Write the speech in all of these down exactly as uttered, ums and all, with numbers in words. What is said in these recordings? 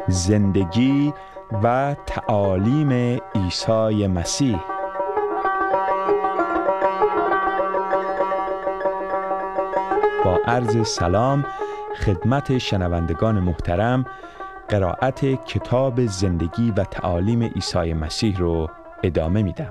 زندگی و تعالیم عیسی مسیح. با عرض سلام خدمت شنوندگان محترم، قرائت کتاب زندگی و تعالیم عیسی مسیح رو ادامه میدم.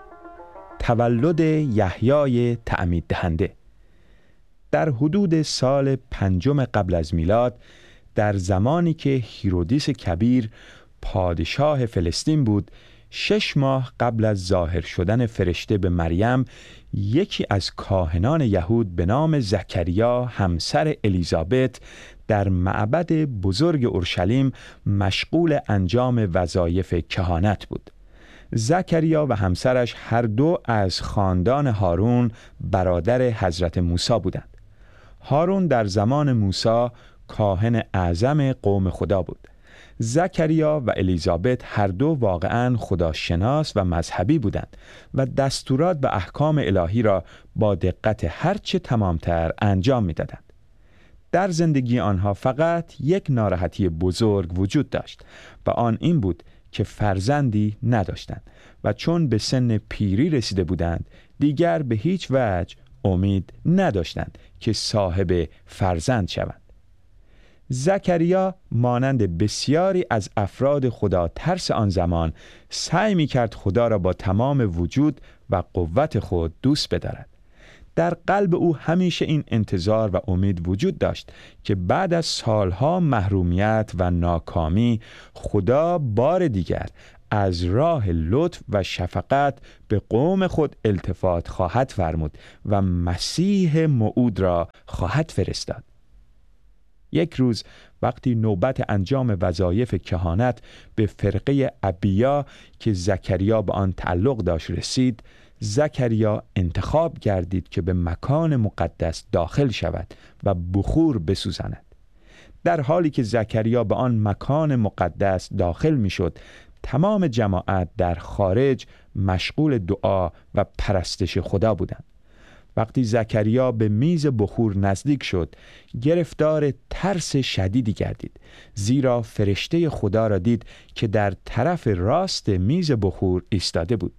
تولد یحیای تعمید دهنده. در حدود سال پنجم قبل از میلاد، در زمانی که هیرودیس کبیر پادشاه فلسطین بود، شش ماه قبل از ظاهر شدن فرشته به مریم، یکی از کاهنان یهود به نام زکریا همسر الیزابت در معبد بزرگ اورشلیم مشغول انجام وظایف کهانت بود. زکریا و همسرش هر دو از خاندان هارون برادر حضرت موسی بودند. هارون در زمان موسی کاهن اعظم قوم خدا بود. زکریا و الیزابت هر دو واقعاً خداشناس و مذهبی بودند و دستورات و احکام الهی را با دقت هرچه تمامتر انجام می‌دادند. در زندگی آنها فقط یک ناراحتی بزرگ وجود داشت و آن این بود که فرزندی نداشتند و چون به سن پیری رسیده بودند، دیگر به هیچ وجه امید نداشتند که صاحب فرزند شوند. زکریا مانند بسیاری از افراد خدا ترس آن زمان سعی می کرد خدا را با تمام وجود و قوت خود دوست بدارد. در قلب او همیشه این انتظار و امید وجود داشت که بعد از سالها محرومیت و ناکامی، خدا بار دیگر از راه لطف و شفقت به قوم خود التفات خواهد فرمود و مسیح موعود را خواهد فرستاد. یک روز وقتی نوبت انجام وظایف کهانت به فرقه ابیا که زکریا به آن تعلق داشت رسید، زکریا انتخاب گردید که به مکان مقدس داخل شود و بخور بسوزاند. در حالی که زکریا به آن مکان مقدس داخل میشد، تمام جماعت در خارج مشغول دعا و پرستش خدا بودند. وقتی زکریا به میز بخور نزدیک شد، گرفتار ترس شدیدی گردید، زیرا فرشته خدا را دید که در طرف راست میز بخور ایستاده بود.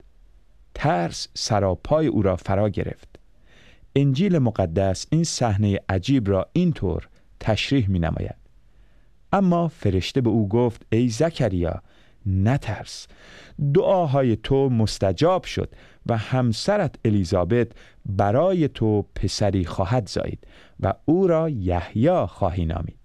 ترس سراپای او را فرا گرفت. انجیل مقدس این صحنه عجیب را اینطور تشریح می نماید: اما فرشته به او گفت ای زکریا، نترس، دعاهای تو مستجاب شد و همسرت الیزابت برای تو پسری خواهد زایید و او را یحیی خواهی نامید.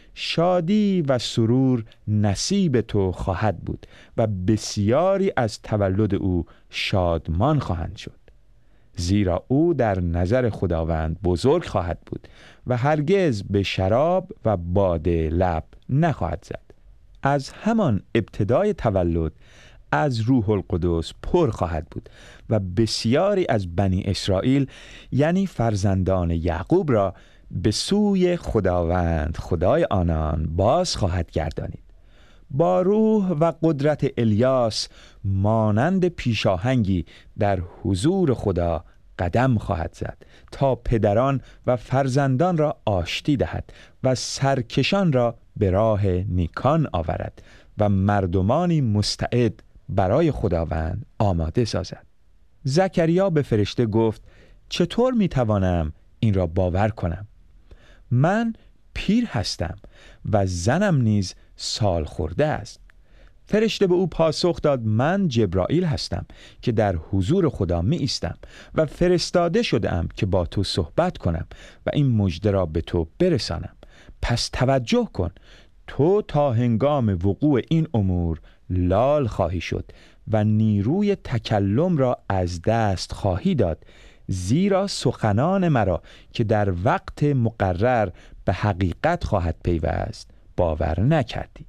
شادی و سرور نصیب تو خواهد بود و بسیاری از تولد او شادمان خواهند شد، زیرا او در نظر خداوند بزرگ خواهد بود و هرگز به شراب و باده لب نخواهد زد. از همان ابتدای تولد از روح القدس پر خواهد بود و بسیاری از بنی اسرائیل، یعنی فرزندان یعقوب را به سوی خداوند خدای آنان باز خواهد گردانید. با روح و قدرت الیاس مانند پیشاهنگی در حضور خدا قدم خواهد زد تا پدران و فرزندان را آشتی دهد و سرکشان را به راه نیکان آورد و مردمانی مستعد برای خداوند آماده سازد. زکریا به فرشته گفت چطور میتوانم این را باور کنم؟ من پیر هستم و زنم نیز سال خورده است. فرشته به او پاسخ داد من جبرائیل هستم که در حضور خدا می ایستم و فرستاده شدم که با تو صحبت کنم و این مژده را به تو برسانم. پس توجه کن، تو تا هنگام وقوع این امور لال خواهی شد و نیروی تکلم را از دست خواهی داد، زیرا سخنان مرا که در وقت مقرر به حقیقت خواهد پیوست باور نکردی.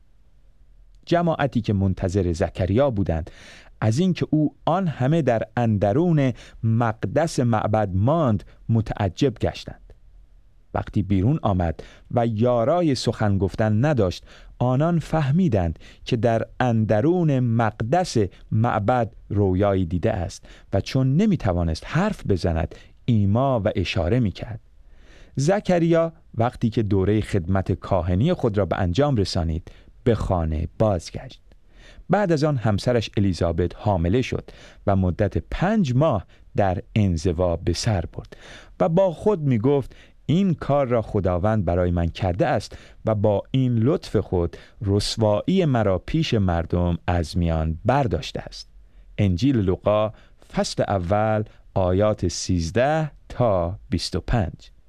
جماعتی که منتظر زکریا بودند از اینکه او آن همه در اندرون مقدس معبد ماند متعجب گشتند. وقتی بیرون آمد و یارای سخن گفتن نداشت، آنان فهمیدند که در اندرون مقدس معبد رویایی دیده است و چون نمیتوانست حرف بزند ایما و اشاره میکرد. زکریا وقتی که دوره خدمت کاهنی خود را به انجام رسانید به خانه بازگشت. بعد از آن همسرش الیزابت حامله شد و مدت پنج ماه در انزوا به سر برد و با خود می گفت این کار را خداوند برای من کرده است و با این لطف خود رسوایی مرا پیش مردم از میان برداشته است. انجیل لوقا فصل اول آیات سیزده تا بیست و پنج.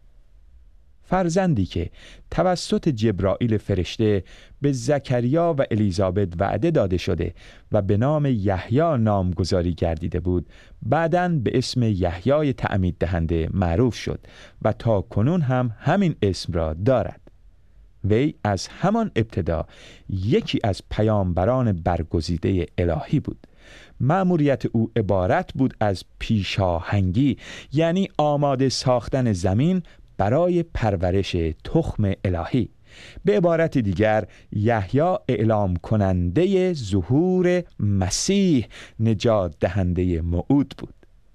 فرزندی که توسط جبرائیل فرشته به زکریا و الیزابت وعده داده شده و به نام یحیی نامگذاری گردیده بود، بعداً به اسم یحیای تعمید دهنده معروف شد و تا کنون هم همین اسم را دارد. وی از همان ابتدا یکی از پیامبران برگزیده الهی بود. مأموریت او عبارت بود از پیشاهنگی، یعنی آماده ساختن زمین برای پرورش تخم الهی. به عبارت دیگر یحیی اعلام کننده ظهور مسیح نجات دهنده موعود بود.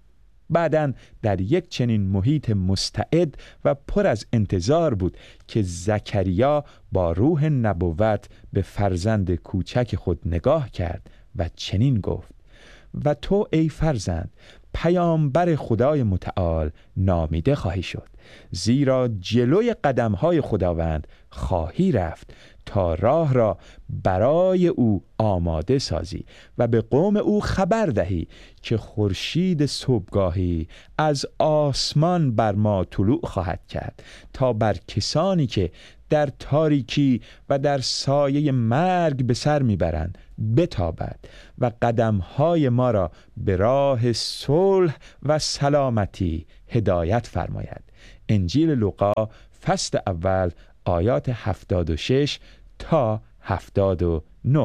بعداً در یک چنین محیط مستعد و پر از انتظار بود که زکریا با روح نبوت به فرزند کوچک خود نگاه کرد و چنین گفت: و تو ای فرزند پیامبر خدای متعال نامیده خواهی شد، زیرا جلوی قدمهای خداوند خواهی رفت تا راه را برای او آماده سازی و به قوم او خبر دهی که خورشید صبحگاهی از آسمان بر ما طلوع خواهد کرد تا بر کسانی که در تاریکی و در سایه مرگ به سر میبرند بتابد و قدمهای ما را به راه صلح و سلامتی هدایت فرماید. انجیل لوقا فصل اول آیات هفتاد و شش تا هفتاد و نه.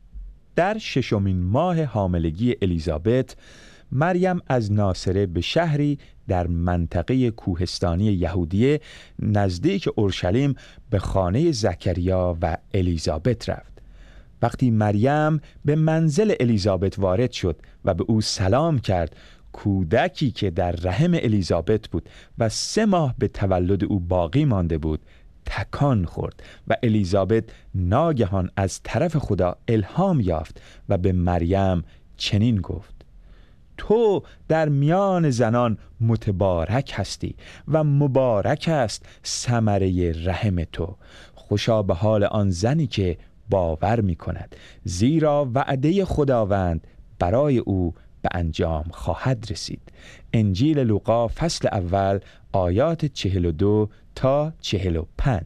در ششمین ماه حاملگی الیزابت، مریم از ناصره به شهری در منطقه کوهستانی یهودیه نزدیک اورشلیم به خانه زکریا و الیزابت رفت. وقتی مریم به منزل الیزابت وارد شد و به او سلام کرد، کودکی که در رحم الیزابت بود و سه ماه به تولد او باقی مانده بود تکان خورد و الیزابت ناگهان از طرف خدا الهام یافت و به مریم چنین گفت: تو در میان زنان متبارک هستی و مبارک است ثمره رحم تو. خوشا به حال آن زنی که باور می کند، زیرا وعده خداوند برای او به انجام خواهد رسید. انجیل لوقا فصل اول آیات چهل و دو تا چهل و پنج.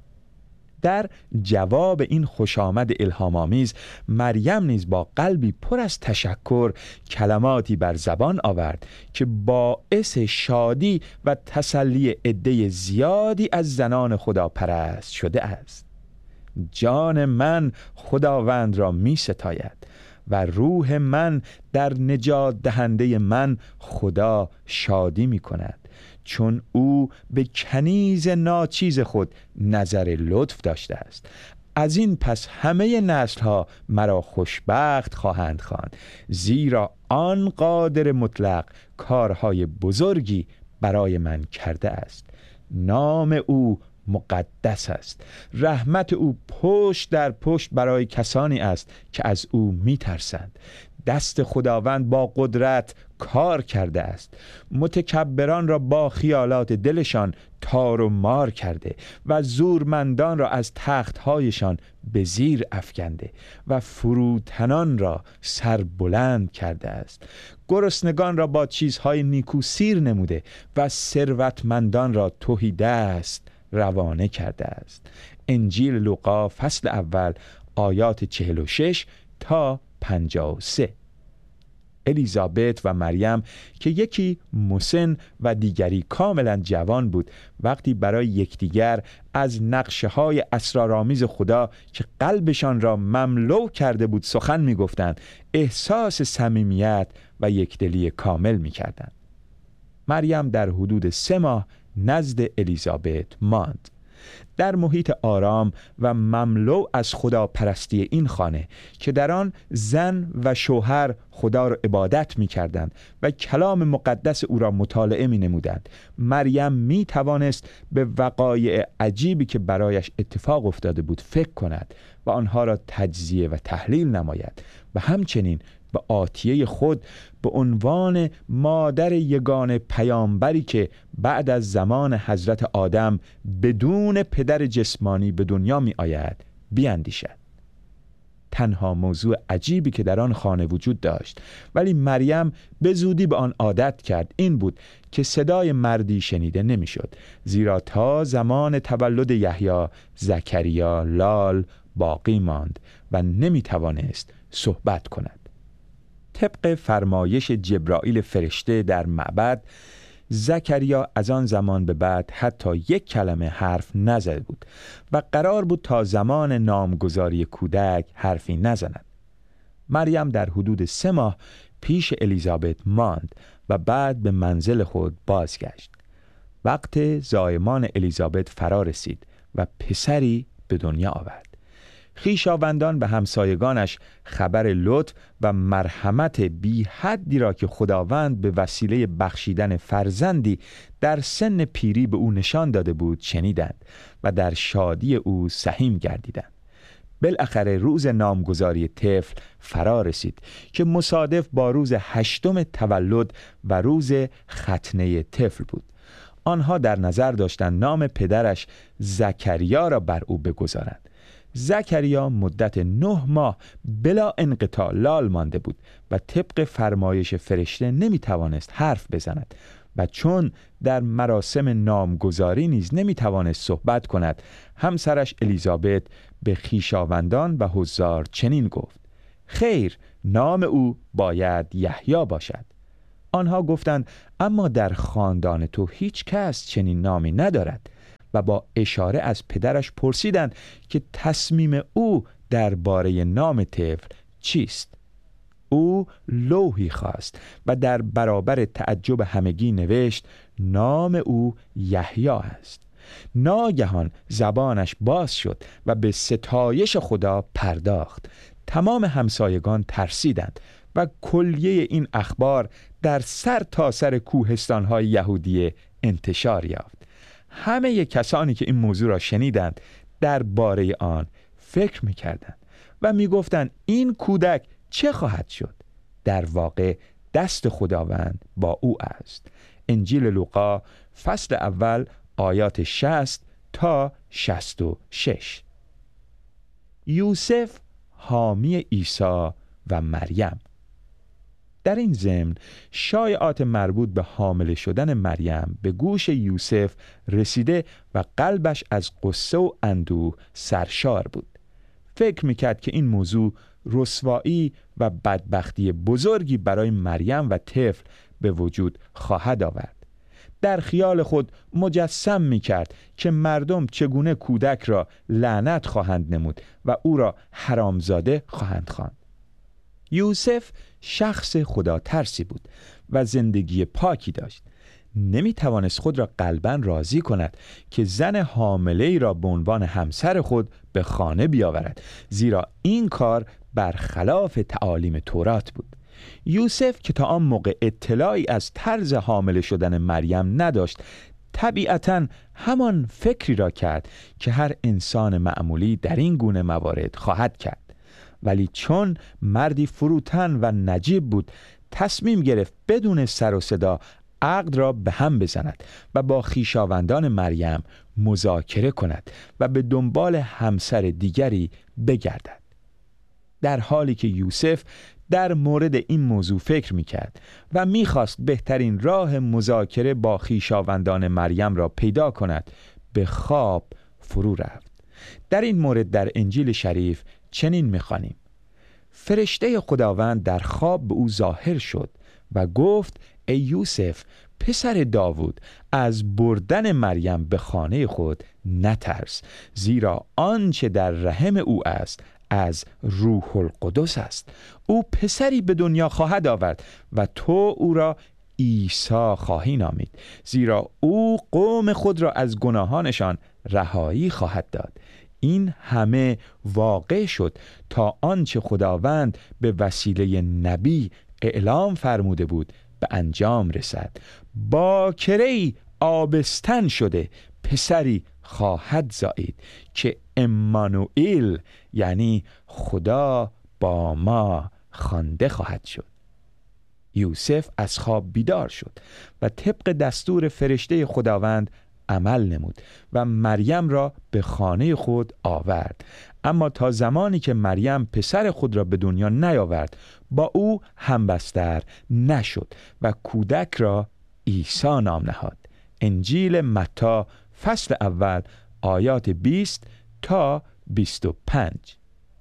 در جواب این خوشامد الهام‌آمیز، مریم نیز با قلبی پر از تشکر کلماتی بر زبان آورد که باعث شادی و تسلی عده زیادی از زنان خداپرست شده است. جان من خداوند را می ستاید و روح من در نجات دهنده من خدا شادی می کند، چون او به کنیز ناچیز خود نظر لطف داشته است. از این پس همه نسل‌ها مرا خوشبخت خواهند خواند، زیرا آن قادر مطلق کارهای بزرگی برای من کرده است. نام او مقدس است. رحمت او پشت در پشت برای کسانی است که از او می‌ترسند. دست خداوند با قدرت کار کرده است. متکبران را با خیالات دلشان تار و مار کرده و زورمندان را از تخت‌هایشان به زیر افکنده و فروتنان را سر بلند کرده است. گرسنگان را با چیزهای نیکو سیر نموده و ثروتمندان را تهی دست روانه کرده است. انجیل لوقا فصل اول آیات چهل و شش تا پنجاه و سه. الیزابت و مریم که یکی مسن و دیگری کاملا جوان بود، وقتی برای یکدیگر از نقشه‌های اسرارآمیز خدا که قلبشان را مملو کرده بود سخن می‌گفتند، احساس صمیمیت و یکدلی کامل می‌کردند. مریم در حدود سه ماه نزد الیزابت ماند. در محیط آرام و مملو از خدا پرستی این خانه که در آن زن و شوهر خدا را عبادت می کردند و کلام مقدس او را مطالعه می نمودند، مریم می توانست به وقایع عجیبی که برایش اتفاق افتاده بود فکر کند و آنها را تجزیه و تحلیل نماید و همچنین به آتیه خود به عنوان مادر یگانه پیامبری که بعد از زمان حضرت آدم بدون پدر جسمانی به دنیا می آید بیاندیشد. تنها موضوع عجیبی که در آن خانه وجود داشت ولی مریم به زودی به آن عادت کرد این بود که صدای مردی شنیده نمی شد، زیرا تا زمان تولد یحیی زکریا لال باقی ماند و نمی توانست صحبت کند. طبق فرمایش جبرائیل فرشته در معبد، زکریا از آن زمان به بعد حتی یک کلمه حرف نزده بود و قرار بود تا زمان نامگذاری کودک حرفی نزند. مریم در حدود سه ماه پیش الیزابت ماند و بعد به منزل خود بازگشت. وقت زایمان الیزابت فرا رسید و پسری به دنیا آورد. خویشاوندان و همسایگانش خبر لطف و مرحمت بی حدی را که خداوند به وسیله بخشیدن فرزندی در سن پیری به او نشان داده بود شنیدند و در شادی او سهیم گردیدند. بالاخره روز نامگذاری طفل فرا رسید که مصادف با هشتم روز هشتم تولد و روز ختنه طفل بود. آنها در نظر داشتند نام پدرش زکریا را بر او بگذارند. زکریا مدت نه ماه بلا انقطاع لال مانده بود و طبق فرمایش فرشته نمی توانست حرف بزند و چون در مراسم نامگذاری نیز نمی توانست صحبت کند، همسرش الیزابت به خویشاوندان و حضار چنین گفت: خیر، نام او باید یحیی باشد. آنها گفتند: اما در خاندان تو هیچ کس چنین نامی ندارد و با اشاره از پدرش پرسیدند که تصمیم او درباره نام طفل چیست. او لوحی خواست و در برابر تعجب همگی نوشت: نام او یحیی است. ناگهان زبانش باز شد و به ستایش خدا پرداخت. تمام همسایگان ترسیدند و کلیه این اخبار در سر تا سر کوهستان‌های یهودیه انتشار یافت. همه کسانی که این موضوع را شنیدند درباره آن فکر می‌کردند و می‌گفتند این کودک چه خواهد شد؟ در واقع دست خداوند با او است. انجیل لوقا فصل اول آیات شصت تا شصت و شش. یوسف حامی عیسی و مریم. در این ضمن شایعات مربوط به حامله شدن مریم به گوش یوسف رسیده و قلبش از غصه و اندوه سرشار بود. فکر میکرد که این موضوع رسوایی و بدبختی بزرگی برای مریم و طفل به وجود خواهد آورد. در خیال خود مجسم میکرد که مردم چگونه کودک را لعنت خواهند نمود و او را حرامزاده خواهند خواند. یوسف شخص خدا ترسی بود و زندگی پاکی داشت. نمی توانست خود را قلباً راضی کند که زن حامله‌ای را به عنوان همسر خود به خانه بیاورد، زیرا این کار برخلاف تعالیم تورات بود. یوسف که تا آن موقع اطلاعی از طرز حامله شدن مریم نداشت، طبیعتاً همان فکری را کرد که هر انسان معمولی در این گونه موارد خواهد کرد. ولی چون مردی فروتن و نجیب بود، تصمیم گرفت بدون سر و صدا عقد را به هم بزند و با خویشاوندان مریم مذاکره کند و به دنبال همسر دیگری بگردد. در حالی که یوسف در مورد این موضوع فکر می‌کرد و می‌خواست بهترین راه مذاکره با خویشاوندان مریم را پیدا کند، به خواب فرو رفت. در این مورد در انجیل شریف چنین می‌خوانیم: فرشته خداوند در خواب به او ظاهر شد و گفت: ای یوسف پسر داوود، از بردن مریم به خانه خود نترس، زیرا آنچه در رحم او است از روح القدس است. او پسری به دنیا خواهد آورد و تو او را عیسی خواهی نامید، زیرا او قوم خود را از گناهانشان رهایی خواهد داد. این همه واقع شد تا آنچه خداوند به وسیله نبی اعلام فرموده بود به انجام رسد. باکره‌ای آبستن شده پسری خواهد زایید که امانوئیل یعنی خدا با ما خوانده خواهد شد. یوسف از خواب بیدار شد و طبق دستور فرشته خداوند عمل نمود و مریم را به خانه خود آورد. اما تا زمانی که مریم پسر خود را به دنیا نیاورد با او همبستر نشد و کودک را عیسی نام نهاد. انجیل متی فصل اول آیات بیست تا بیست و پنج.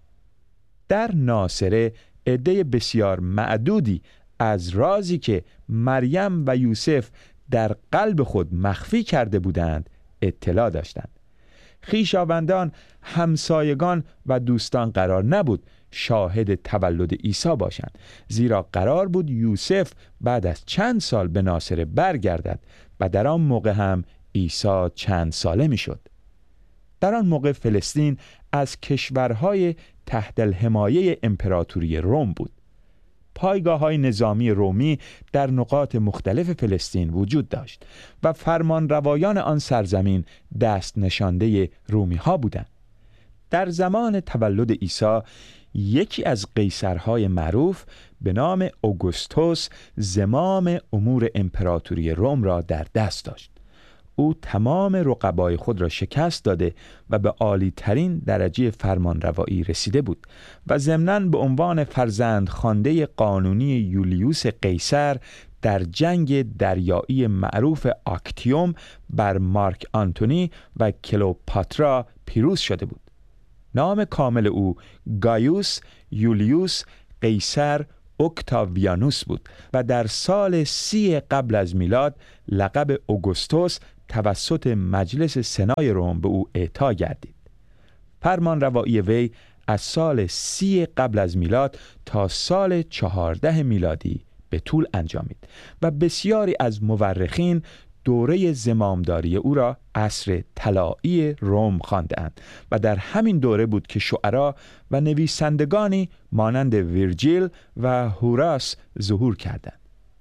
در ناصره عده بسیار معدودی از رازی که مریم و یوسف در قلب خود مخفی کرده بودند اطلاع داشتند. خویشاوندان، همسایگان و دوستان قرار نبود شاهد تولد عیسی باشند، زیرا قرار بود یوسف بعد از چند سال به ناصره برگردد و در آن موقع هم عیسی چند ساله می شد. در آن موقع فلسطین از کشورهای تحت الحمایه امپراتوری روم بود. پایگاه‌های نظامی رومی در نقاط مختلف فلسطین وجود داشت و فرمانروایان آن سرزمین دست نشانده رومی‌ها بودند. در زمان تولد عیسی یکی از قیصرهای معروف به نام اوگوستوس زمام امور امپراتوری روم را در دست داشت. او تمام رقبای خود را شکست داده و به عالی ترین درجه فرمانروایی رسیده بود و ضمناً به عنوان فرزند خوانده قانونی یولیوس قیصر در جنگ دریایی معروف آکتیوم بر مارک آنتونی و کلئوپاترا پیروز شده بود. نام کامل او گایوس یولیوس قیصر اکتاویانوس بود و در سال سی قبل از میلاد لقب اوگوستوس توسط مجلس سنای روم به او اعطا گردید. فرمان روایی وی از سال سی قبل از میلاد تا سال چهارده میلادی به طول انجامید و بسیاری از مورخین دوره زمامداری او را عصر طلایی روم خواندند و در همین دوره بود که شعرا و نویسندگانی مانند ویرجیل و هوراس ظهور کردند.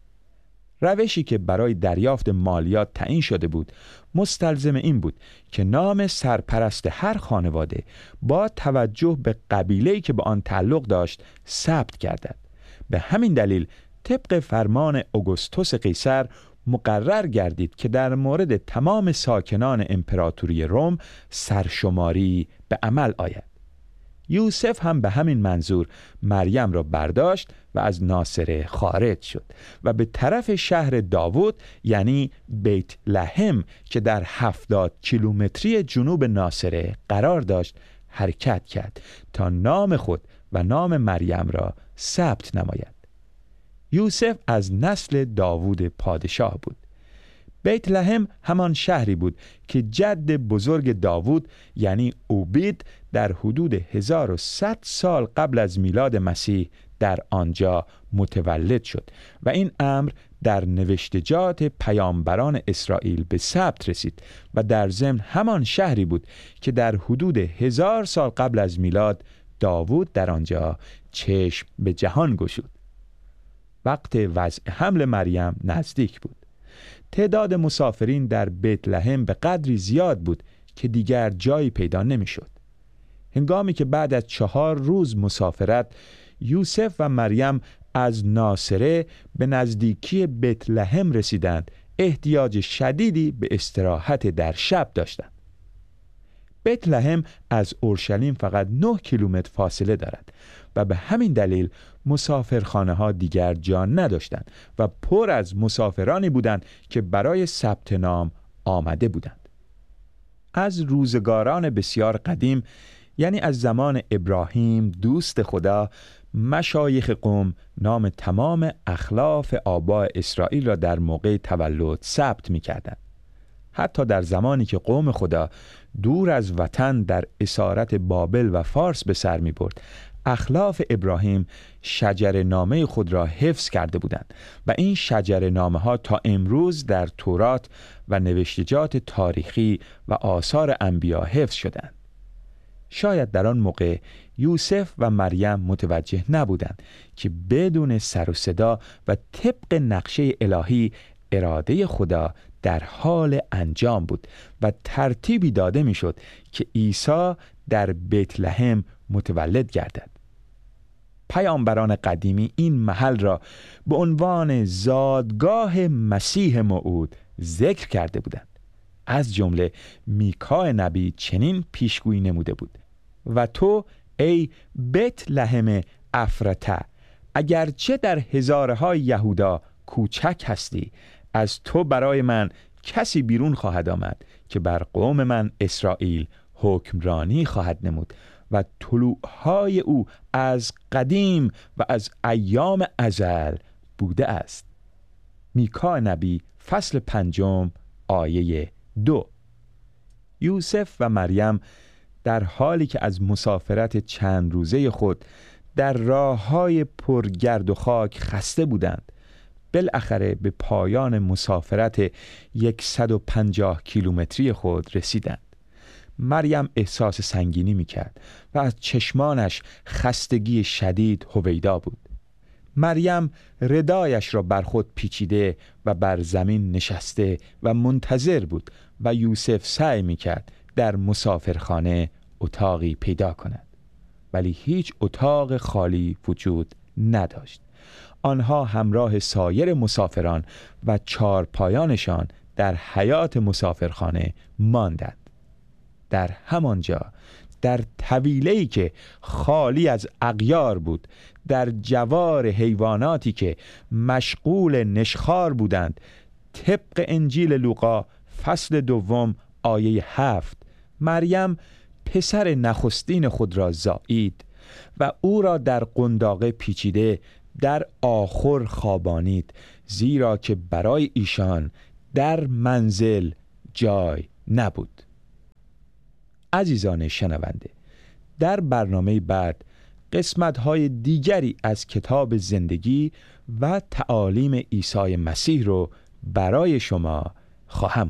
روشی که برای دریافت مالیات تعیین شده بود مستلزم این بود که نام سرپرست هر خانواده با توجه به قبیله‌ای که به آن تعلق داشت ثبت گردد. به همین دلیل طبق فرمان اوگوستوس قیصر مقرر گردید که در مورد تمام ساکنان امپراتوری روم سرشماری به عمل آید. یوسف هم به همین منظور مریم را برداشت و از ناصره خارج شد و به طرف شهر داوود یعنی بیت لحم که در هفتاد کیلومتری جنوب ناصره قرار داشت حرکت کرد تا نام خود و نام مریم را ثبت نماید. یوسف از نسل داوود پادشاه بود. بیت لحم همان شهری بود که جد بزرگ داوود یعنی اوبید در حدود هزار و صد سال قبل از میلاد مسیح در آنجا متولد شد و این امر در نوشتجات پیامبران اسرائیل به ثبت رسید و در ضمن همان شهری بود که در حدود هزار سال قبل از میلاد داوود در آنجا چشم به جهان گشود. وقت وضع حمل مریم نزدیک بود. تعداد مسافرین در بیت لحم به قدری زیاد بود که دیگر جایی پیدا نمی‌شد. هنگامی که بعد از چهار روز مسافرت یوسف و مریم از ناصره به نزدیکی بیت لحم رسیدند، احتیاج شدیدی به استراحت در شب داشتند. بیت لحم از اورشلیم فقط نه کیلومتر فاصله دارد و به همین دلیل مسافرخانه ها دیگر جا نداشتند و پر از مسافرانی بودند که برای ثبت نام آمده بودند. از روزگاران بسیار قدیم یعنی از زمان ابراهیم دوست خدا، مشایخ قوم نام تمام اخلاف آباء اسرائیل را در موقع تولد ثبت می کردند. حتی در زمانی که قوم خدا دور از وطن در اسارت بابل و فارس به سر می برد، اخلاف ابراهیم شجر نامه خود را حفظ کرده بودند و این شجر نامه ها تا امروز در تورات و نوشتجات تاریخی و آثار انبیا حفظ شدند. شاید در آن موقع یوسف و مریم متوجه نبودند که بدون سر و صدا و طبق نقشه الهی اراده خدا در حال انجام بود و ترتیبی داده میشد که عیسی در بیت لحم متولد گردد. پیامبران قدیمی این محل را به عنوان زادگاه مسیح موعود ذکر کرده بودند. از جمله میکا نبی چنین پیشگویی نموده بود: و تو ای بیت لحم افرته، اگرچه در هزارهای یهودا کوچک هستی، از تو برای من کسی بیرون خواهد آمد که بر قوم من اسرائیل حکمرانی خواهد نمود و طلوعهای او از قدیم و از ایام ازل بوده است. میکا نبی فصل پنجم آیه دو. یوسف و مریم در حالی که از مسافرت چند روزه خود در راه‌های پرگرد و خاک خسته بودند، بالاخره به پایان مسافرت صد و پنجاه کیلومتری خود رسیدند. مریم احساس سنگینی می‌کرد و از چشمانش خستگی شدید هویدا بود. مریم ردایش را بر خود پیچیده و بر زمین نشسته و منتظر بود و یوسف سعی می‌کرد در مسافرخانه اتاقی پیدا کند، ولی هیچ اتاق خالی وجود نداشت. آنها همراه سایر مسافران و چارپایانشان در حیاط مسافرخانه ماندند. در همانجا، در طویله‌ای که خالی از اغیار بود، در جوار حیواناتی که مشغول نشخوار بودند، طبق انجیل لوقا فصل دوم آیه هفت، مریم پسر نخستین خود را زایید و او را در قنداقه پیچیده در آخر خوابانید، زیرا که برای ایشان در منزل جای نبود. عزیزان شنونده، در برنامه بعد قسمت‌های دیگری از کتاب زندگی و تعالیم عیسی مسیح رو برای شما خواهم